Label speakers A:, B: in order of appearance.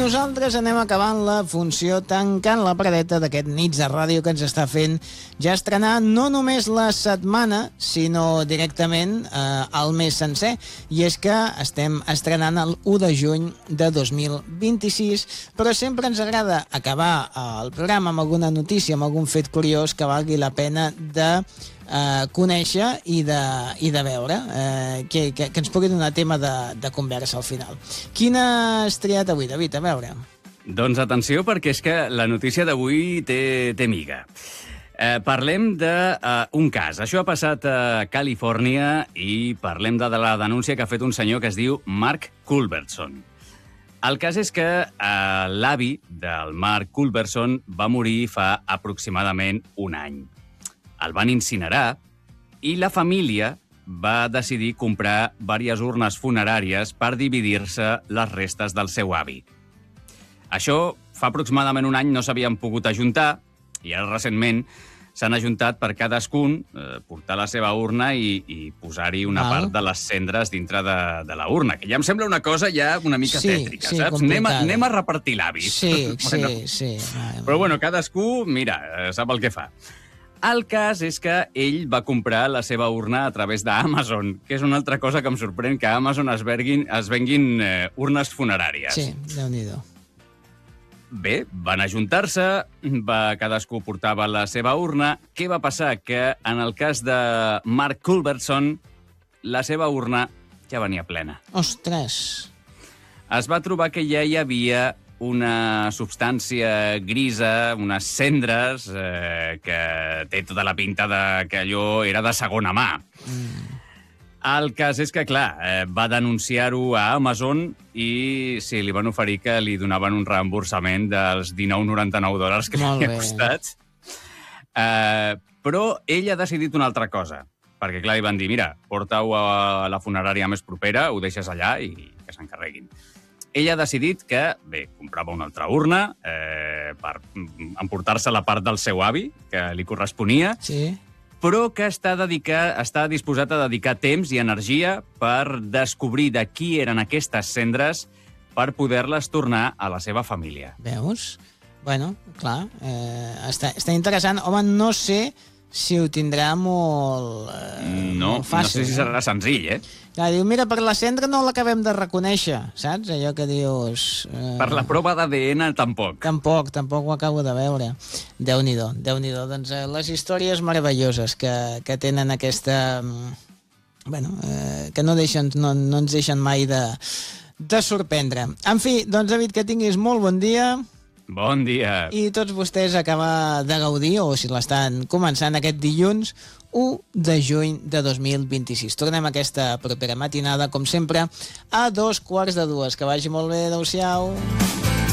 A: nosaltres anem acabant la funció, tancant la paradeta d'aquest Nits de Ràdio que ens està fent ja estrenar no només la setmana, sinó directament el mes sencer. I és que estem estrenant el 1 de juny de 2026, però sempre ens agrada acabar el programa amb alguna notícia, amb algun fet curiós que valgui la pena de conèixer i de veure, que ens pugui donar tema de conversa al final. Quina has triat avui, David? A veure.
B: Doncs atenció, perquè és que la notícia d'avui té miga. Parlem d'un cas. Això ha passat a Califòrnia i parlem de la denúncia que ha fet un senyor que es diu Mark Culbertson. El cas és que l'avi del Mark Culbertson va morir fa aproximadament un any. El van incinerar i la família va decidir comprar diverses urnes funeràries per dividir-se les restes del seu avi. Això fa aproximadament un any no s'havien pogut ajuntar i ara recentment s'han ajuntat per cadascun portar la seva urna i posar-hi una part de les cendres dintre de la urna, que ja em sembla una cosa ja una mica tètrica, saps? Anem a repartir l'avis.
A: Sí.
B: Però bueno, cadascú, mira, sap el que fa. El cas és que ell va comprar la seva urna a través d'Amazon, que és una altra cosa que em sorprèn, que a Amazon es venguin urnes funeràries.
A: Sí, Déu-n'hi-do.
B: Bé, van ajuntar-se, cadascú portava la seva urna. Què va passar? Que en el cas de Mark Culbertson, la seva urna ja venia plena.
A: Ostres!
B: Es va trobar que ja hi havia una substància grisa, unes cendres, que té tota la pinta que allò era de segona mà. El cas és que, clar, va denunciar-ho a Amazon i sí, li van oferir que li donaven un reemborsament dels $19,99 que li havia costat. Però ell ha decidit una altra cosa, perquè, clar, li van dir, mira, porta-ho a la funerària més propera, ho deixes allà i que s'encarreguin. Ell ha decidit que, bé, comprava una altra urna per emportar-se la part del seu avi, que li corresponia, però que està disposat a dedicar temps i energia per descobrir de qui eren aquestes cendres per poder-les tornar a la seva família.
A: Veus? Bueno, clar, està interessant. Home, no sé si ho tindrà molt fàcil.
B: No sé si serà senzill,
A: Clar, diu, mira, per la cendra no l'acabem de reconèixer, saps? Allò que dius...
B: Per la prova d'ADN, tampoc.
A: Tampoc ho acabo de veure. Déu-n'hi-do. Doncs les històries meravelloses que tenen aquesta... Bueno, que no ens deixen mai de sorprendre. En fi, doncs, David, que tinguis molt bon dia.
B: Bon dia.
A: I tots vostès acabar de gaudir, o si l'estan començant aquest dilluns, 1 de juny de 2026. Tornem aquesta propera matinada, com sempre, a 2:15. Que vagi molt bé. Adéu-siau.